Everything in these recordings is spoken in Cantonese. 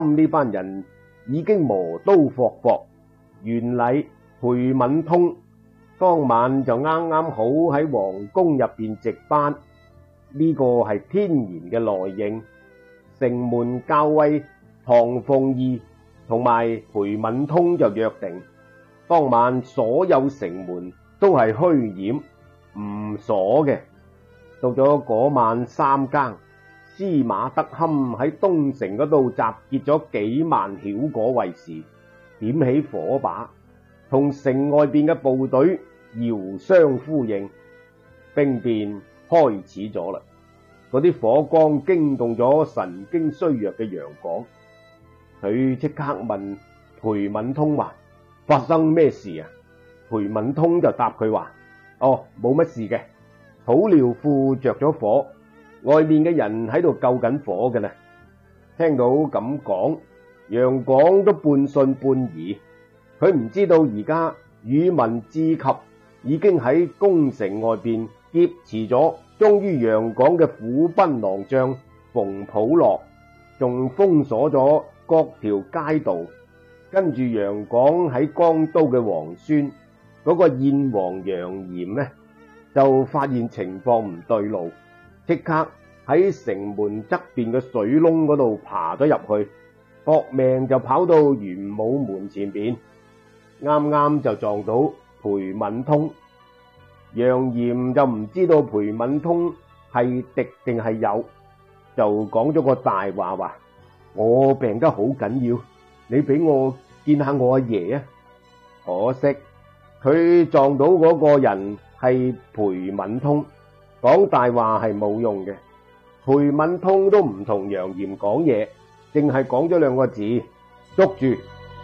呢班人已經磨刀霍霍。原嚟裴敏通當晚就啱啱好喺皇宮入邊值班，呢個係天然嘅內應。城門校尉唐鳳儀同埋裴敏通就約定，當晚所有城門都係虛掩唔鎖嘅。到咗嗰晚3更，司馬德堪喺東城嗰度集結咗幾萬曉果衛士，點起火把，同城外邊嘅部隊遙相呼應，兵變開始咗啦。嗰啲火光驚動咗神經衰弱嘅楊廣，佢即刻問裴敏通話：發生咩事啊？裴敏通就答佢話：哦，冇乜事嘅，土料庫着咗火，外面嘅人喺度救緊火嘅啦。聽到咁講，楊廣都半信半疑，佢唔知道而家宇文智及已經喺宮城外邊劫持咗忠於楊廣嘅虎贲郎將馮普樂，仲封鎖咗各條街道。跟住楊廣喺江都嘅皇孫嗰個燕王楊炎呢，就發現情況唔對路，即刻喺城門側邊嘅水窿嗰度爬咗入去，搏命就跑到玄武門前邊，啱啱就撞到裴敏通。楊炎就唔知道裴敏通係敵定係友，就講咗個大話，話我病得好緊要，你俾我見下我阿爺啊。可惜佢撞到嗰個人係裴敏通，講大話係冇用嘅。裴敏通都唔同楊炎講嘢，淨係講咗2個字：捉住。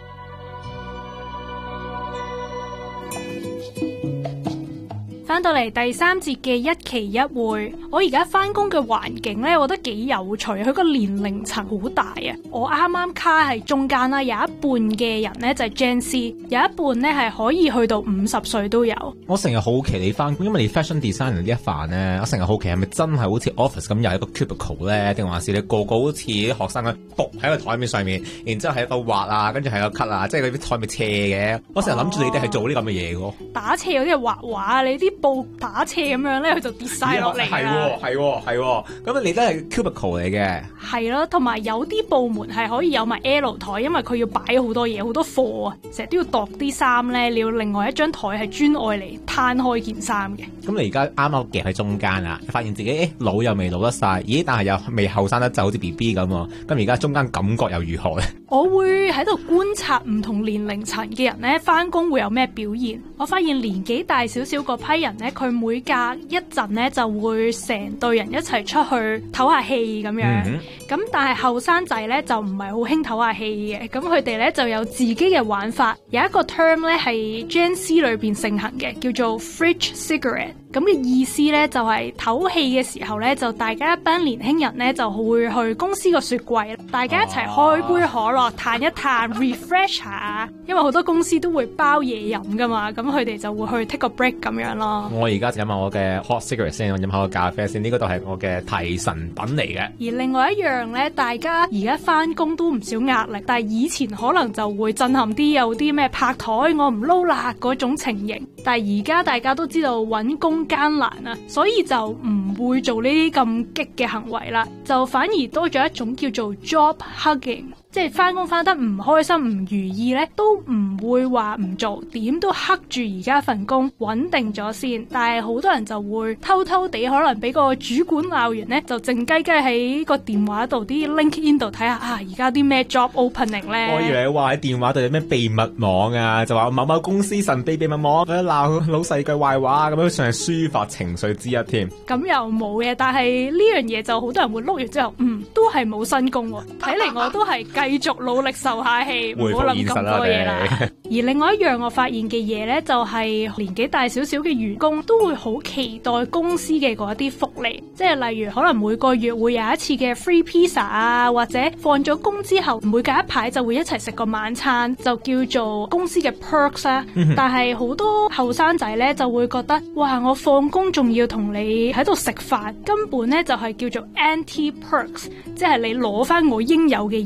翻到嚟第3節嘅一期一會，我而家翻工嘅環境咧，我覺得幾有趣。佢個年齡層好大啊！我啱啱卡喺中間啦，有一半嘅人咧就係 Gen Z， 有一半咧係可以去到50歲都有。 我成日好奇你翻工，因為你 fashion designer 呢一範咧，我成日好奇係咪真係好似 office 咁有一個 cubicle 咧，定還是你個好似啲學生咁伏喺個台面上面，然之後喺度畫啊，跟住喺度 cut 啊，即係嗰啲台面斜嘅。我成日諗住你哋係做啲咁嘅嘢嘅。 打斜嗰啲係畫畫，你啲布打斜咁樣咧，佢就跌晒落嚟啦。 係喎，咁你都係 cubicle 嚟嘅。係咯，同埋有啲部門係可以有埋 L 台，因為佢要擺好多嘢，好多貨啊，成日都要度啲衫咧，你要另外一張台係專愛嚟攤開件衫嘅。咁你而家啱啱夾喺中間啊，發現自己老又未老得晒，咦？但係又未後生得就好似 BB 咁喎。咁而家中間感覺又如何咧？我會喺度觀察唔同年齡層嘅人咧，翻工會有咩表現。我發現年紀大少少嗰批人咧，佢每隔一陣咧就會成隊人一齊出去唞下氣咁樣。咁但係後生仔咧就唔係好興唞下氣嘅，咁佢哋咧就有自己嘅玩法。有一個 term 咧係 Gen Z 裏邊盛行嘅，叫做 fridge cigarette。咁嘅意思咧就係唞氣嘅時候咧，就大家一班年輕人咧就會去公司個雪櫃，大家一齊開杯可樂，嘆一嘆 refresh 下，因為好多公司都會包嘢飲噶嘛，咁佢哋就會去 take a break 咁樣咯。我而家飲下我嘅 hot cigarette 先，我飲下個咖啡先，呢個都係我嘅提神品嚟嘅。而另外一樣咧，大家而家翻工都唔少壓力，但係以前可能就會震撼啲，有啲咩拍台我唔撈啦嗰種情形，但係而家大家都知道揾工艱難啊，所以就唔會做呢啲咁激嘅行為啦，就反而多咗一種叫做 job hugging。即係翻工翻得唔開心唔如意咧，都唔會話唔做，點都克住而家份工穩定咗先。但係好多人就會偷偷地可能俾個主管鬧完咧，就靜雞雞喺個電話度啲 LinkedIn 度睇下啊，而家啲咩 job opening 咧。我以為話喺電話度有咩秘密網啊，就話某某公司神秘密網，鬧老細句壞話咁樣，算係抒發情緒之一添。咁又冇嘅，但係呢樣嘢就好多人會碌完之後，都係冇新工喎。睇嚟我都係繼續努力受下氣，唔好諗咁多嘢啦。而另外一樣我發現嘅嘢呢，就係年紀大少少嘅員工都會好期待公司嘅嗰一啲福利，即係例如可能每個月會有一次嘅 free pizza 啊，或者放咗工之後每隔一排就會一齊食個晚餐，就叫做公司嘅 perks 啊。但係好多後生仔呢，就會覺得，哇！我放工仲要同你喺度食飯，根本呢就係叫做 anti perks，即係你攞翻我應有嘅嘢，呢個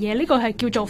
係叫做